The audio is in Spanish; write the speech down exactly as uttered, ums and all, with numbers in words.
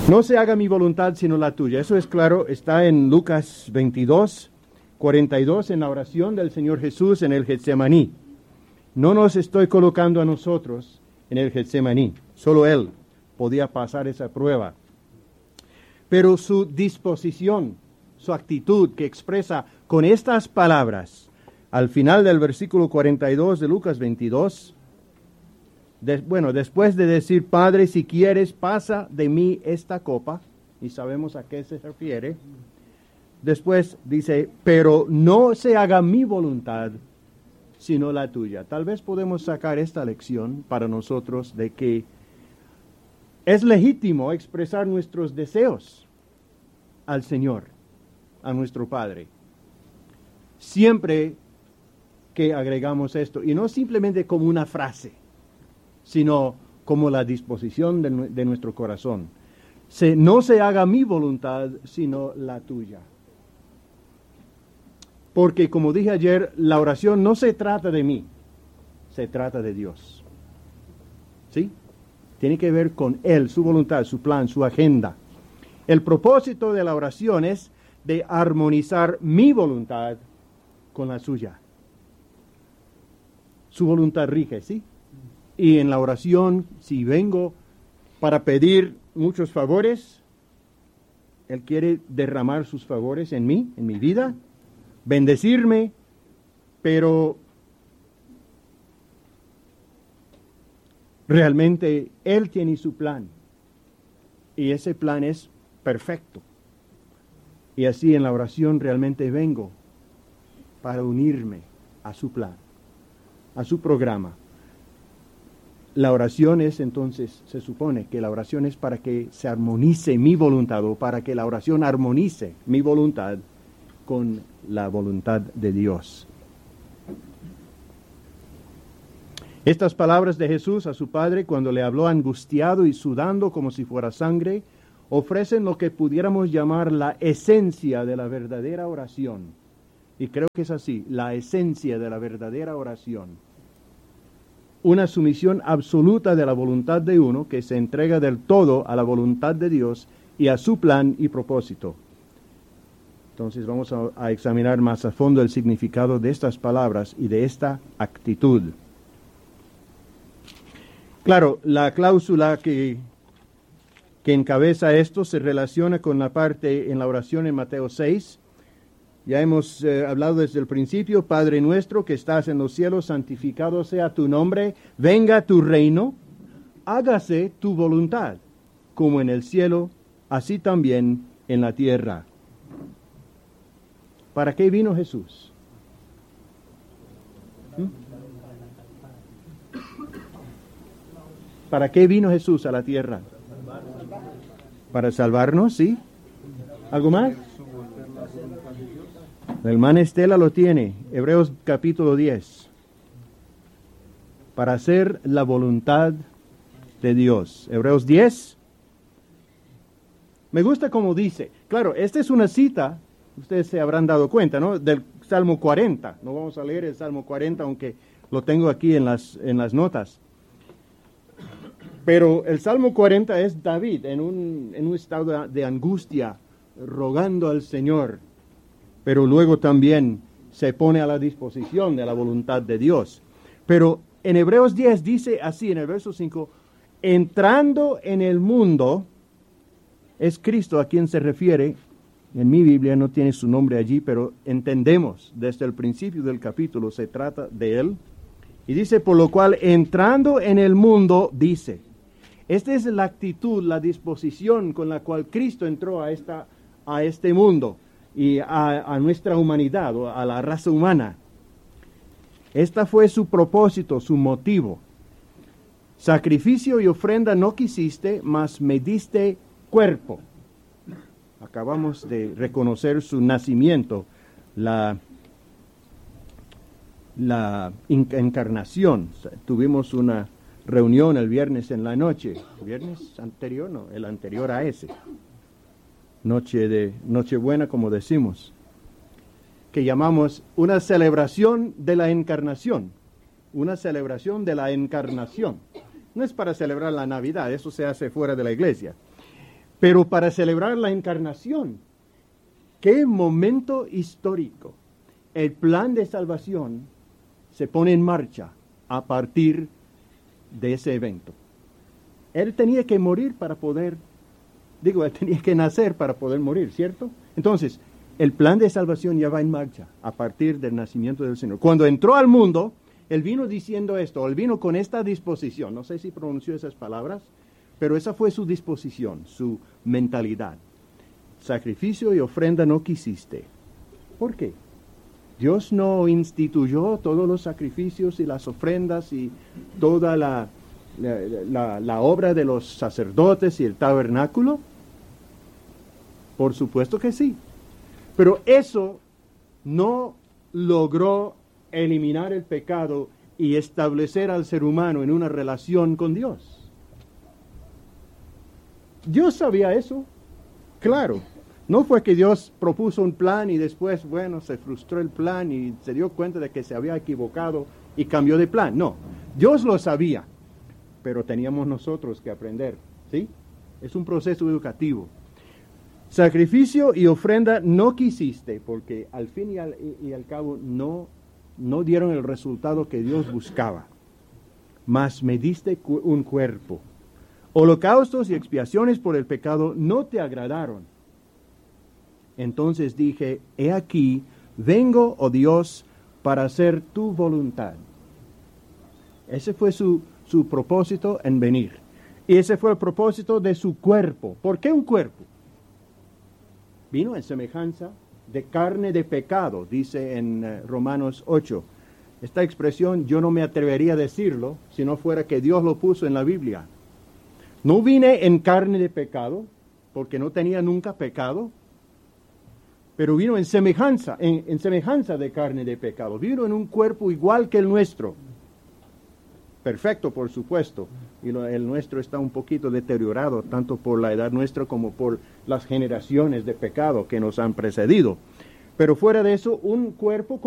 No se haga mi voluntad sino la tuya. Eso es claro, está en Lucas veintidós, cuarenta y dos, en la oración del Señor Jesús en el Getsemaní. No nos estoy colocando a nosotros en el Getsemaní. Solo Él podía pasar esa prueba. Pero su disposición, su actitud que expresa con estas palabras, al final del versículo cuarenta y dos de Lucas veintidós, de, bueno, después de decir, Padre, si quieres, pasa de mí esta copa, y sabemos a qué se refiere, después dice, pero no se haga mi voluntad, sino la tuya. Tal vez podemos sacar esta lección para nosotros de que es legítimo expresar nuestros deseos al Señor, a nuestro Padre, siempre que agregamos esto, y no simplemente como una frase, sino como la disposición de, de nuestro corazón. Se, no se haga mi voluntad, sino la tuya. Porque, como dije ayer, la oración no se trata de mí, se trata de Dios. ¿Sí? Tiene que ver con Él, su voluntad, su plan, su agenda. El propósito de la oración es de armonizar mi voluntad con la suya. Su voluntad rige, ¿sí? Y en la oración, si vengo para pedir muchos favores, Él quiere derramar sus favores en mí, en mi vida, bendecirme, pero realmente Él tiene su plan. Y ese plan es perfecto. Y así en la oración realmente vengo para unirme a su plan, a su programa. La oración es entonces, se supone que la oración es para que se armonice mi voluntad, o para que la oración armonice mi voluntad con la voluntad de Dios. Estas palabras de Jesús a su Padre cuando le habló angustiado y sudando como si fuera sangre, ofrecen lo que pudiéramos llamar la esencia de la verdadera oración. Y creo que es así, la esencia de la verdadera oración. Una sumisión absoluta de la voluntad de uno que se entrega del todo a la voluntad de Dios y a su plan y propósito. Entonces vamos a, a examinar más a fondo el significado de estas palabras y de esta actitud. Claro, la cláusula que, que encabeza esto se relaciona con la parte en la oración en Mateo seis. Ya hemos eh, hablado desde el principio, Padre nuestro que estás en los cielos, santificado sea tu nombre, venga tu reino, hágase tu voluntad, como en el cielo, así también en la tierra. ¿Para qué vino Jesús? ¿Mm? ¿Para qué vino Jesús a la tierra? Para salvarnos, ¿sí? ¿Algo más? El hermano Estela lo tiene, Hebreos capítulo diez. Para hacer la voluntad de Dios. Hebreos diez. Me gusta como dice. Claro, esta es una cita, ustedes se habrán dado cuenta, ¿no? Del Salmo cuarenta. No vamos a leer el Salmo cuarenta, aunque lo tengo aquí en las, en las notas. Pero el Salmo cuarenta es David en un, en un estado de angustia, rogando al Señor. Pero luego también se pone a la disposición de la voluntad de Dios. Pero en Hebreos diez dice así, en el verso cinco, entrando en el mundo, es Cristo a quien se refiere. En mi Biblia no tiene su nombre allí, pero entendemos desde el principio del capítulo se trata de Él. Y dice, por lo cual, entrando en el mundo, dice. Esta es la actitud, la disposición con la cual Cristo entró a, esta, a este mundo. Y a, a nuestra humanidad, o a la raza humana. Esta fue su propósito, su motivo. Sacrificio y ofrenda no quisiste, mas me diste cuerpo. Acabamos de reconocer su nacimiento, la, la encarnación. Tuvimos una reunión el viernes en la noche. ¿El viernes anterior? No, el anterior a ese. Noche de Nochebuena, como decimos, que llamamos una celebración de la encarnación, una celebración de la encarnación. No es para celebrar la Navidad, eso se hace fuera de la iglesia, Pero para celebrar la encarnación, qué momento histórico. El plan de salvación se pone en marcha a partir de ese evento. Él tenía que morir para poder, digo, él tenía que nacer para poder morir, ¿cierto? Entonces, el plan de salvación ya va en marcha a partir del nacimiento del Señor. Cuando entró al mundo, Él vino diciendo esto, Él vino con esta disposición, no sé si pronunció esas palabras, pero esa fue su disposición, su mentalidad. Sacrificio y ofrenda no quisiste. ¿Por qué? Dios no instituyó todos los sacrificios y las ofrendas y toda la, la, la, la obra de los sacerdotes y el tabernáculo. Por supuesto que sí. Pero eso no logró eliminar el pecado y establecer al ser humano en una relación con Dios. Dios sabía eso, claro. No fue que Dios propuso un plan y después, bueno, se frustró el plan y se dio cuenta de que se había equivocado y cambió de plan. No, Dios lo sabía, pero teníamos nosotros que aprender, ¿sí? Es un proceso educativo. Sacrificio y ofrenda no quisiste, porque al fin y al, y, y al cabo no, no dieron el resultado que Dios buscaba. Mas me diste cu- un cuerpo. Holocaustos y expiaciones por el pecado no te agradaron. Entonces dije, he aquí, vengo, oh Dios, para hacer tu voluntad. Ese fue su, su propósito en venir. Y ese fue el propósito de su cuerpo. ¿Por qué un cuerpo? Vino en semejanza de carne de pecado, dice en uh, Romanos ocho. Esta expresión yo no me atrevería a decirlo si no fuera que Dios lo puso en la Biblia. No vine en carne de pecado, porque no tenía nunca pecado, pero vino en semejanza, en, en semejanza de carne de pecado. Vino en un cuerpo igual que el nuestro. Perfecto, por supuesto. Y lo, el nuestro está un poquito deteriorado, tanto por la edad nuestra como por las generaciones de pecado que nos han precedido. Pero fuera de eso, un cuerpo